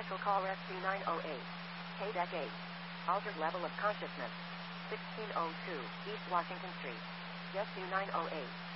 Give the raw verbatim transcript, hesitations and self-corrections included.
Special call rescue nine oh eight. K D E C eight. Altered level of consciousness. sixteen oh two East Washington Street. Rescue nine oh eight.